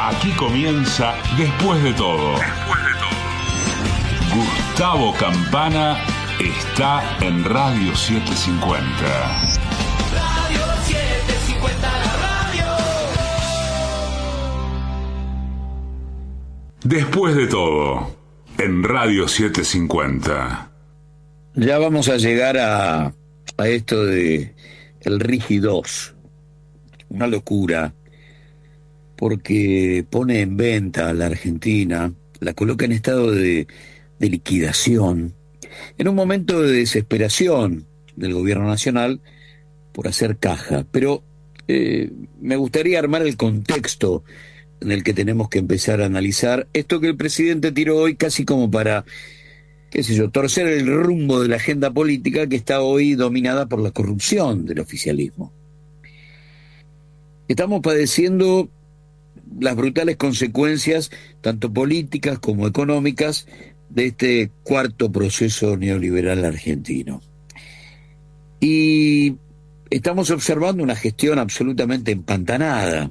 Aquí comienza Después de todo. Después de todo. Gustavo Campana está en Radio 750. Radio 750, la radio. Después de todo, en Radio 750. Ya vamos a llegar a esto de el RIGI 2. Una locura, porque pone en venta a la Argentina, la coloca en estado de liquidación, en un momento de desesperación del gobierno nacional por hacer caja. Pero me gustaría armar el contexto en el que tenemos que empezar a analizar esto que el presidente tiró hoy, casi como para, qué sé yo, torcer el rumbo de la agenda política que está hoy dominada por la corrupción del oficialismo. Estamos padeciendo las brutales consecuencias, tanto políticas como económicas, de este cuarto proceso neoliberal argentino. Y estamos observando una gestión absolutamente empantanada,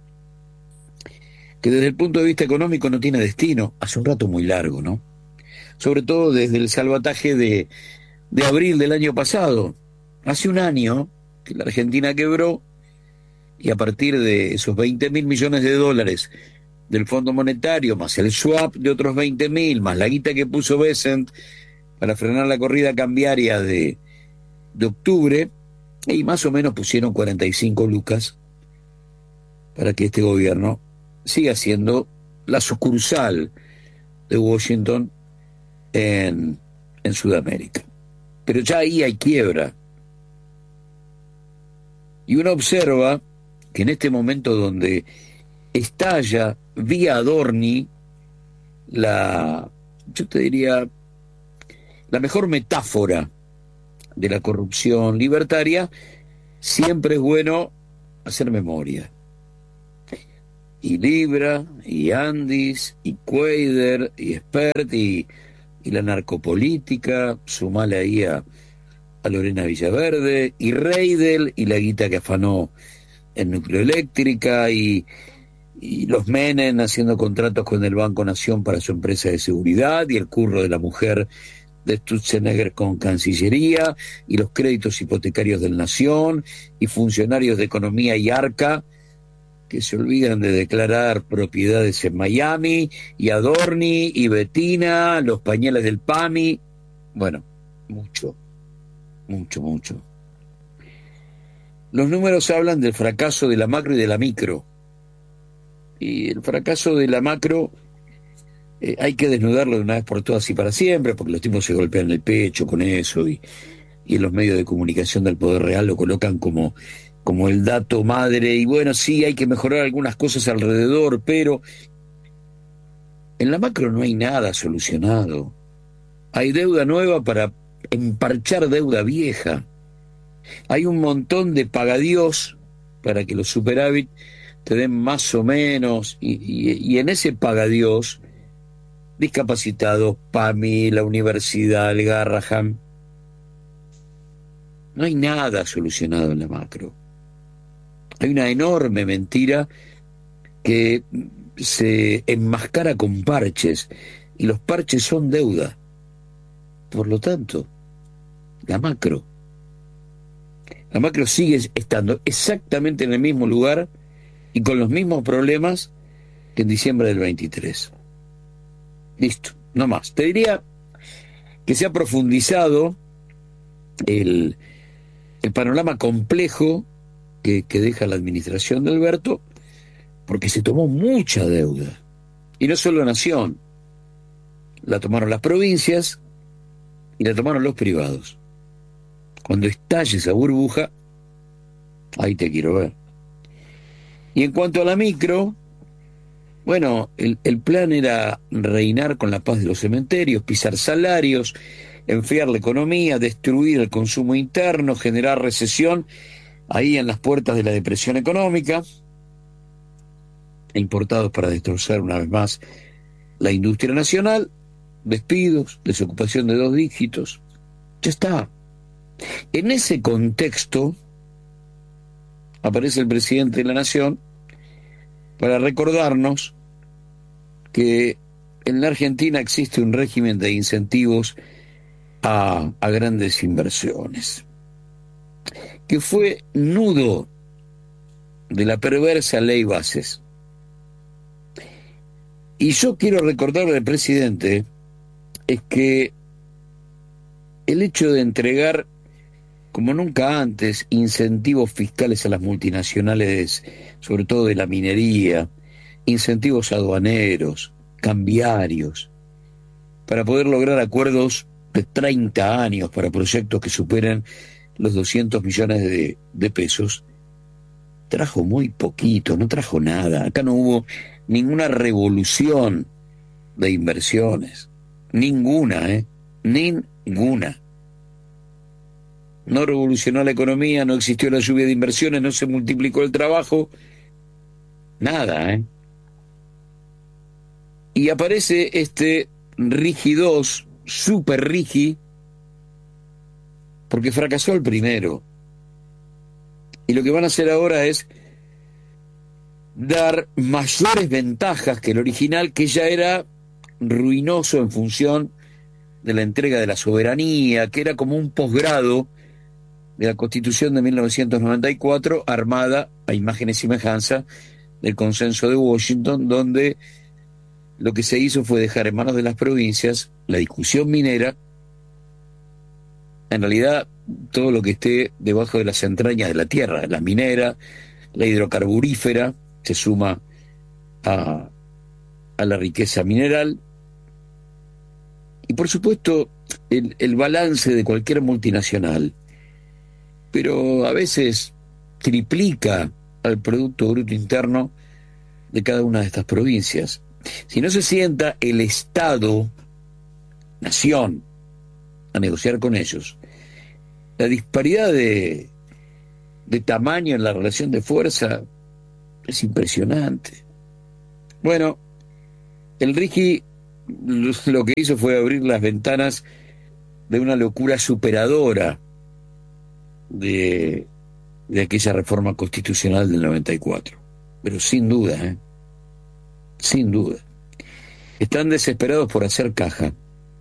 que desde el punto de vista económico no tiene destino, hace un rato muy largo, ¿no? Sobre todo desde el salvataje de abril del año pasado. Hace un año que la Argentina quebró, y a partir de esos 20.000 millones de dólares del Fondo Monetario, más el swap de otros 20.000, más la guita que puso Bessent para frenar la corrida cambiaria de octubre, y más o menos pusieron 45 lucas para que este gobierno siga siendo la sucursal de Washington en Sudamérica. Pero ya ahí hay quiebra. Y uno observa que en este momento donde estalla vía Adorni yo te diría, la mejor metáfora de la corrupción libertaria, siempre es bueno hacer memoria. Y Libra, y Andis, y Quader, y Expert, y la narcopolítica, sumale ahí a Lorena Villaverde, y Reidel, y la guita que afanó en Nucleoeléctrica, y los Menem haciendo contratos con el Banco Nación para su empresa de seguridad, y el curro de la mujer de Stutzenegger con Cancillería, y los créditos hipotecarios del Nación, y funcionarios de Economía y Arca que se olvidan de declarar propiedades en Miami, y Adorni, y Betina, los pañales del PAMI. Bueno, mucho. Los números hablan del fracaso de la macro y de la micro. Y el fracaso de la macro hay que desnudarlo de una vez por todas y para siempre, porque los tipos se golpean el pecho con eso, y en los medios de comunicación del poder real lo colocan como el dato madre, y bueno, sí, hay que mejorar algunas cosas alrededor, pero en la macro no hay nada solucionado. Hay deuda nueva para emparchar deuda vieja. Hay un montón de pagadiós para que los superávit te den más o menos, y en ese pagadiós, discapacitados, PAMI, la universidad, el Garrahan. No hay nada solucionado en la macro. Hay una enorme mentira que se enmascara con parches, y los parches son deuda. Por lo tanto, la macro sigue estando exactamente en el mismo lugar y con los mismos problemas que en diciembre del 23. Listo, no más. Te diría que se ha profundizado el panorama complejo que deja la administración de Alberto, porque se tomó mucha deuda. Y no solo Nación, la tomaron las provincias y la tomaron los privados. Cuando estalle esa burbuja, ahí te quiero ver. Y en cuanto a la micro, bueno, el plan era reinar con la paz de los cementerios, pisar salarios, enfriar la economía, destruir el consumo interno, generar recesión ahí en las puertas de la depresión económica, importados para destrozar una vez más la industria nacional, despidos, desocupación de 2 dígitos. Ya está. En ese contexto aparece el presidente de la Nación para recordarnos que en la Argentina existe un régimen de incentivos a grandes inversiones, que fue nudo de la perversa ley Bases. Y yo quiero recordarle al presidente es que el hecho de entregar, como nunca antes, incentivos fiscales a las multinacionales, sobre todo de la minería, incentivos aduaneros, cambiarios, para poder lograr acuerdos de 30 años para proyectos que superen los 200 millones de pesos, trajo muy poquito, no trajo nada. Acá no hubo ninguna revolución de inversiones. Ninguna, Ninguna. No revolucionó la economía, no existió la lluvia de inversiones, no se multiplicó el trabajo. Nada, Y aparece este Rigi 2, super Rigi, porque fracasó el primero. Y lo que van a hacer ahora es dar mayores ventajas que el original, que ya era ruinoso en función de la entrega de la soberanía, que era como un posgrado de la Constitución de 1994, armada a imagen y semejanza del Consenso de Washington, donde lo que se hizo fue dejar en manos de las provincias la discusión minera. En realidad, todo lo que esté debajo de las entrañas de la tierra, la minera, la hidrocarburífera, se suma a la riqueza mineral. Y por supuesto, el balance de cualquier multinacional, pero a veces triplica al Producto Bruto Interno de cada una de estas provincias. Si no se sienta el Estado, nación, a negociar con ellos, la disparidad de tamaño en la relación de fuerza es impresionante. Bueno, el Rigi lo que hizo fue abrir las ventanas de una locura superadora de aquella reforma constitucional del 94. Pero sin duda, sin duda. Están desesperados por hacer caja.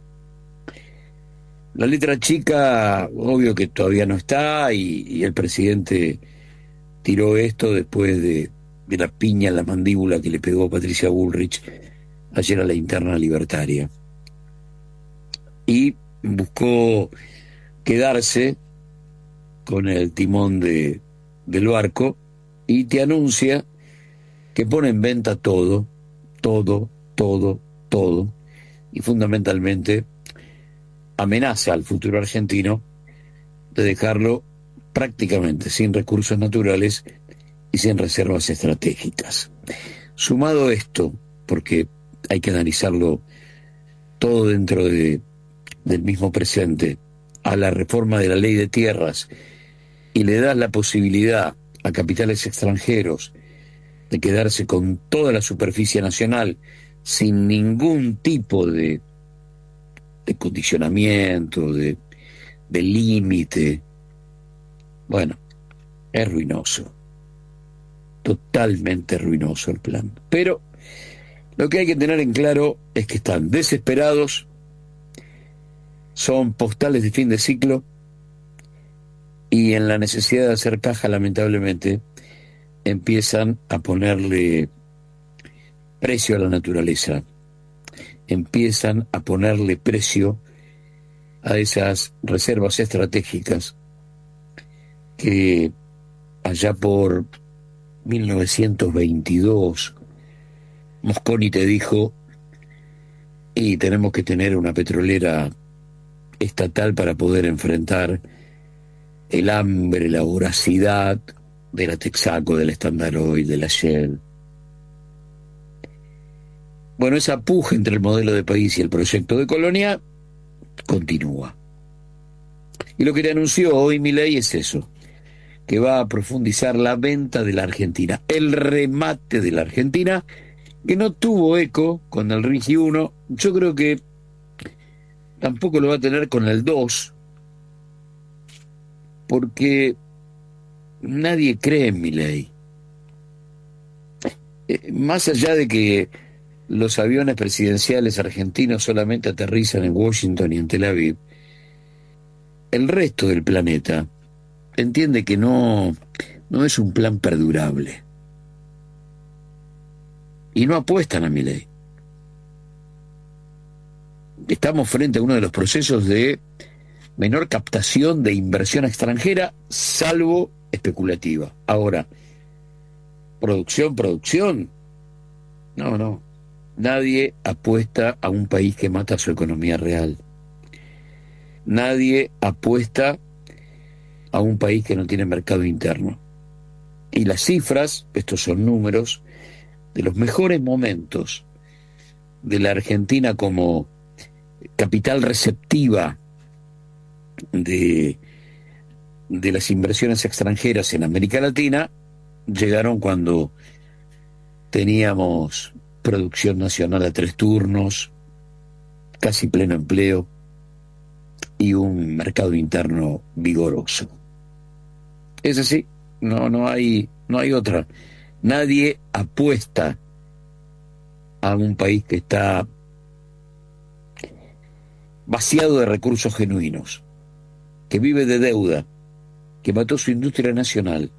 La letra chica, obvio que todavía no está, y el presidente tiró esto después de la piña en la mandíbula que le pegó Patricia Bullrich ayer a la interna libertaria. Y buscó quedarse con el timón del barco y te anuncia que pone en venta todo, y fundamentalmente amenaza al futuro argentino de dejarlo prácticamente sin recursos naturales y sin reservas estratégicas. Sumado esto, porque hay que analizarlo todo dentro del mismo presente, a la reforma de la ley de tierras, y le das la posibilidad a capitales extranjeros de quedarse con toda la superficie nacional sin ningún tipo de condicionamiento, de límite. Bueno, es ruinoso, totalmente ruinoso el plan. Pero lo que hay que tener en claro es que están desesperados, son postales de fin de ciclo, y en la necesidad de hacer caja, lamentablemente, empiezan a ponerle precio a la naturaleza, empiezan a ponerle precio a esas reservas estratégicas que allá por 1922 Mosconi te dijo: y tenemos que tener una petrolera estatal para poder enfrentar el hambre, la voracidad de la Texaco, del Standard Oil, de la Shell. Bueno, esa puja entre el modelo de país y el proyecto de colonia continúa. Y lo que le anunció hoy Milei es eso, que va a profundizar la venta de la Argentina, el remate de la Argentina, que no tuvo eco con el Rigi 1, yo creo que tampoco lo va a tener con el 2, porque nadie cree en Milei. Más allá de que los aviones presidenciales argentinos solamente aterrizan en Washington y en Tel Aviv, el resto del planeta entiende que no es un plan perdurable. Y no apuestan a Milei. Estamos frente a uno de los procesos de menor captación de inversión extranjera, salvo especulativa. Ahora, producción. No. Nadie apuesta a un país que mata su economía real. Nadie apuesta a un país que no tiene mercado interno. Y las cifras, estos son números, de los mejores momentos de la Argentina como capital receptiva de las inversiones extranjeras en América Latina, llegaron cuando teníamos producción nacional a 3 turnos, casi pleno empleo y un mercado interno vigoroso. Es así, no hay otra. Nadie apuesta a un país que está vaciado de recursos genuinos, que vive de deuda, que mató su industria nacional.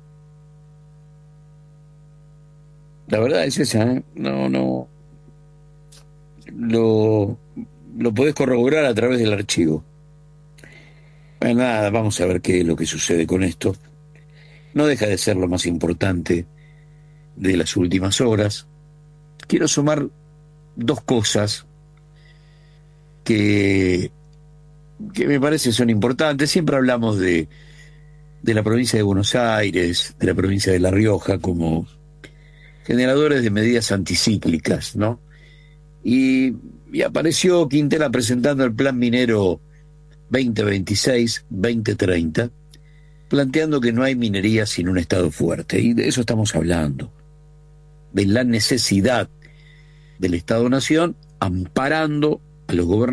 La verdad es esa, ¿eh? No. Lo podés corroborar a través del archivo. Bueno, nada, vamos a ver qué es lo que sucede con esto. No deja de ser lo más importante de las últimas horas. Quiero sumar 2 cosas que me parece son importantes. Siempre hablamos de la provincia de Buenos Aires, de la provincia de La Rioja, como generadores de medidas anticíclicas, ¿no? Y apareció Quintela presentando el Plan Minero 2026-2030, planteando que no hay minería sin un Estado fuerte. Y de eso estamos hablando, de la necesidad del Estado-Nación amparando a los gobernantes